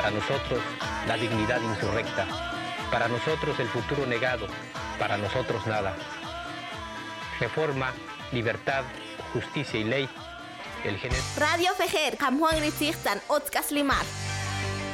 Para nosotros, la dignidad insurrecta. Para nosotros, el futuro negado. Para nosotros, nada. Reforma, libertad, justicia y ley. El género. Radio Fejer, Kamhuang Ritzirtan, Otzkas Limar.